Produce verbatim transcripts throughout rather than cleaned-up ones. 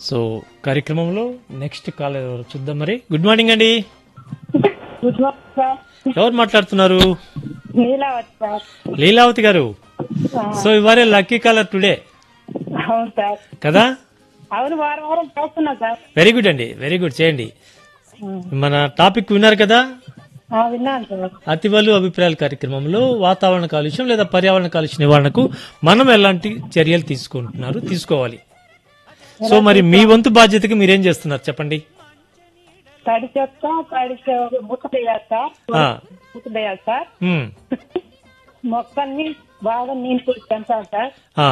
So కార్యక్రమంలో next call ఎవరు చూద్దాం మరి. గుడ్ మార్నింగ్ అండి. Good morning sir. ఎవరు మాట్లాడుతున్నారు? లీలావతి సార్. లీలావతి గారు. సో ఇవాళ లక్కీ కాలర్ టుడే అవును సార్. కదా? అవును, వారం వారం చేస్తున్నా సార్. వెరీ గుడ్ అండి, వెరీ గుడ్, చేయండి. మన టాపిక్ విన్నారు కదా, ఆ, విన్నాను సార్. అతివలు అభిప్రాయాల కార్యక్రమంలో వాతావరణ కాలుష్యం లేదా పర్యావరణ కాలుష్య నివారణకు మనం ఎలాంటి చర్యలు తీసుకుంటున్నారు, తీసుకోవాలి. సో మరి మీ వంతు బాధ్యతకి మీరేం చేస్తున్నారు చెప్పండి. తడి చెత్త తడి ముక్క వేయాలి సార్. ఆ, ముక్క వేయాలి సార్. ఉమ్, మొక్కల్ని బాగా నీళ్ళు పెంచాలి సార్. ఆ.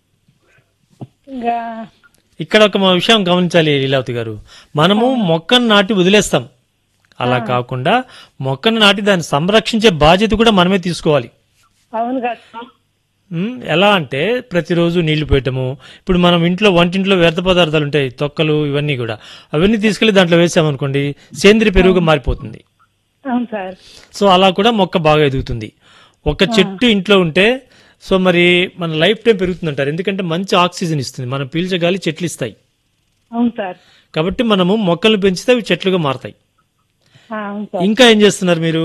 ఇంకా ఇక్కడ ఒక విషయం గమనించాలి లీలావతి గారు, మనము మొక్కను నాటి వదిలేస్తాం. అలా కాకుండా మొక్కను నాటి దాన్ని సంరక్షించే బాధ్యత కూడా మనమే తీసుకోవాలి. అవును కదా సార్. ఉమ్, ఎలా అంటే ప్రతిరోజు నీళ్లు పెట్టము. ఇప్పుడు మనం ఇంట్లో వంటింట్లో వ్యర్థ పదార్థాలు ఉంటాయి, తొక్కలు ఇవన్నీ కూడా, అవన్నీ తీసుకెళ్లి దాంట్లో వేసామనుకోండి సేంద్రియ పెరుగుగా మారిపోతుంది. అవును సార్. సో అలా కూడా మొక్క బాగా ఎదుగుతుంది. ఒక చెట్టు ఇంట్లో ఉంటే సో మరి మన లైఫ్ టైం పెరుగుతుంది అంటారు. ఎందుకంటే మంచి ఆక్సిజన్ ఇస్తుంది, మనం పీల్చే గాలి చెట్లు ఇస్తాయి. అవును సార్. కాబట్టి మనము మొక్కలు పెంచితే అవి చెట్లుగా మారతాయి. ఆ, అవును సార్. ఇంకా ఏం చేస్తున్నారు మీరు?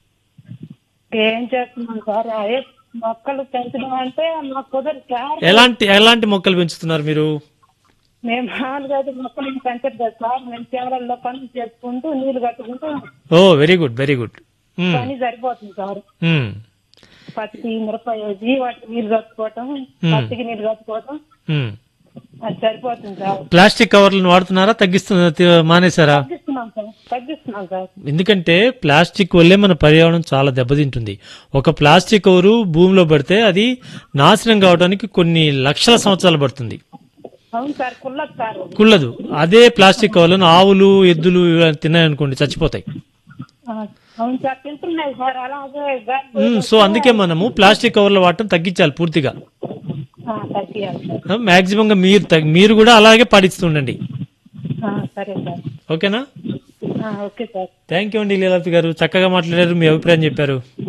ఏం చేస్తున్నాం సార్, అదే మొక్కలు పెంచడం అంటే మాకు కుదరదు సార్. ఎలాంటి ఎలాంటి మొక్కలు పెంచుతున్నారు మీరు? మేము మామూలుగా అయితే మొక్కలు ఏం పెంచదు కదా సార్. మేము చేవలలో పనులు చేసుకుంటూ నీళ్లు కట్టుకుంటూ ఓ వెరీ గుడ్, వెరీ గుడ్. పని సరిపోతుంది సార్. పత్తి మిరపకాయ వాటికి నీళ్లు కట్టుకోవటం, పత్తికి నీళ్లు కట్టుకోవటం, అది సరిపోతుంది సార్. ప్లాస్టిక్ కవర్లను వాడుతున్నారా, తగ్గిస్తున్నా మానేశారా? తగ్గిస్తున్నాం సార్, తగ్గిస్తున్నాం సార్. ఎందుకంటే ప్లాస్టిక్ వల్లే మన పర్యావరణం చాలా దెబ్బతింటుంది. ఒక ప్లాస్టిక్ కవరు భూమిలో పడితే అది నాశనం కావడానికి కొన్ని లక్షల సంవత్సరాలు పడుతుంది. అవును సార్, కుల్లదు సార్. కుళ్ళదు. అదే ప్లాస్టిక్ కవర్లను ఆవులు ఎద్దులు తిన్నాయనుకోండి చచ్చిపోతాయి. అవును సార్, తింటున్నాయి సార్. అలాగే ఉమ్, సో అందుకే మనము ప్లాస్టిక్ కవర్లు వాడటం తగ్గించాలి పూర్తిగా. తగ్గియాలి. మాక్సిమం గా మీరు తగ్- మీరు కూడా అలాగే పాటిస్తుండండి. సరే సార్. ఓకేనా? Okay sir. థ్యాంక్ యూ అండి లీలావతి గారు, చక్కగా మాట్లాడారు, మీ అభిప్రాయం చెప్పారు.